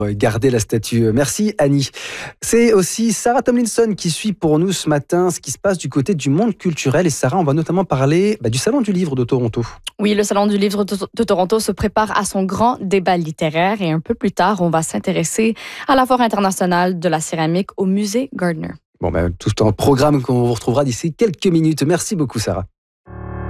garder la statue. Merci Annie. C'est aussi Sarah Tomlinson qui suit pour nous ce matin ce qui se passe du côté du monde culturel. Et Sarah, on va notamment parler du Salon du Livre de Toronto. Oui, le Salon du Livre de Toronto se prépare à son grand débat littéraire et un peu plus tard, on va s'intéresser à la Foire internationale de la céramique au musée Gardner. Tout un programme qu'on vous retrouvera d'ici quelques minutes. Merci beaucoup Sarah.